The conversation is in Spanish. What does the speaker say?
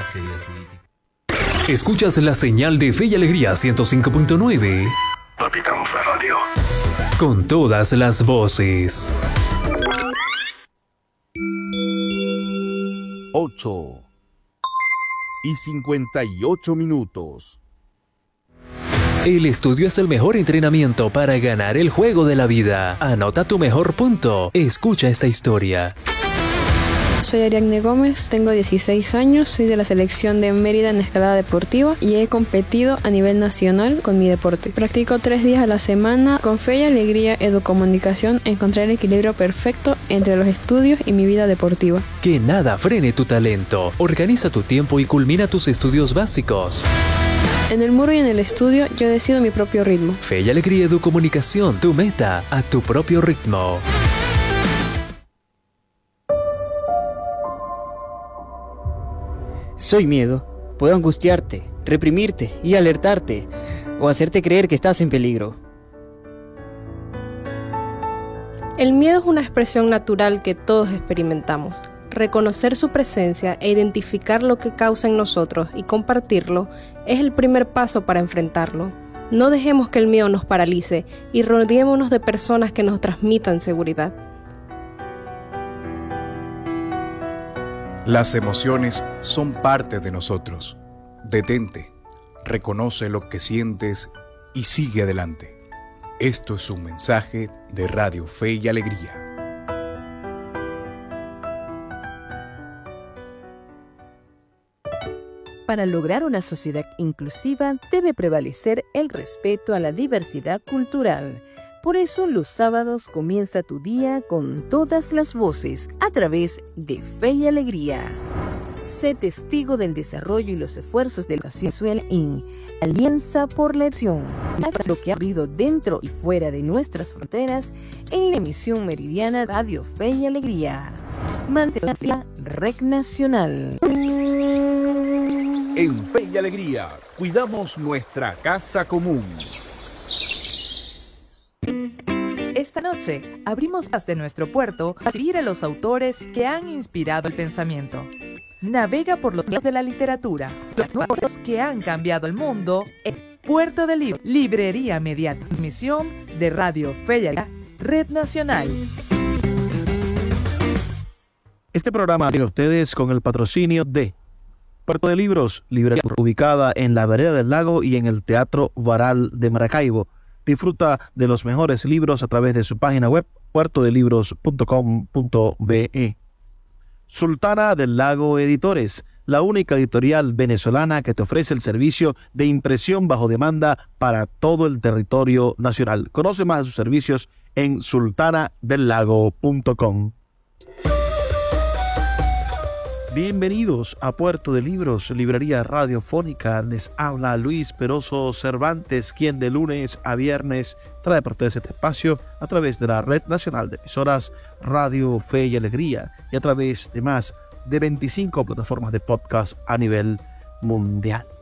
Escuchas la señal de Fe y Alegría 105.9. Palpitamos la radio. Con todas las voces. 8:58. El estudio es el mejor entrenamiento para ganar el juego de la vida. Anota tu mejor punto. Escucha esta historia. Soy Ariadne Gómez, tengo 16 años, soy de la selección de Mérida en escalada deportiva y he competido a nivel nacional con mi deporte. Practico 3 días a la semana. Con Fe y Alegría Educomunicación encontré el equilibrio perfecto entre los estudios y mi vida deportiva. Que nada frene tu talento. Organiza tu tiempo y culmina tus estudios básicos. En el muro y en el estudio yo decido mi propio ritmo. Fe y Alegría Educomunicación, tu meta a tu propio ritmo. Soy miedo. Puedo angustiarte, reprimirte y alertarte, o hacerte creer que estás en peligro. El miedo es una expresión natural que todos experimentamos. Reconocer su presencia e identificar lo que causa en nosotros y compartirlo es el primer paso para enfrentarlo. No dejemos que el miedo nos paralice y rodeémonos de personas que nos transmitan seguridad. Las emociones son parte de nosotros. Detente, reconoce lo que sientes y sigue adelante. Esto es un mensaje de Radio Fe y Alegría. Para lograr una sociedad inclusiva debe prevalecer el respeto a la diversidad cultural. Por eso los sábados comienza tu día con todas las voces a través de Fe y Alegría. Sé testigo del desarrollo y los esfuerzos de la Nación en Alianza por la Acción, lo que ha habido dentro y fuera de nuestras fronteras en la emisión meridiana Radio Fe y Alegría. Mantén la Red Nacional. En Fe y Alegría, cuidamos nuestra casa común. Esta noche abrimos las de nuestro puerto para recibir a los autores que han inspirado el pensamiento. Navega por los libros de la literatura, los nuevos que han cambiado el mundo en Puerto de Libros, librería mediante transmisión de Radio Fe y Alegría, Red Nacional. Este programa llega a ustedes con el patrocinio de Puerto de Libros, librería ubicada en la Vereda del Lago y en el Teatro Varal de Maracaibo. Disfruta de los mejores libros a través de su página web puertodelibros.com.be. Sultana del Lago Editores, la única editorial venezolana que te ofrece el servicio de impresión bajo demanda para todo el territorio nacional. Conoce más de sus servicios en sultanadelago.com. Bienvenidos a Puerto de Libros, librería radiofónica. Les habla Luis Peroso Cervantes, quien de lunes a viernes trae para ustedes este espacio a través de la Red Nacional de Emisoras Radio Fe y Alegría y a través de más de 25 plataformas de podcast a nivel mundial.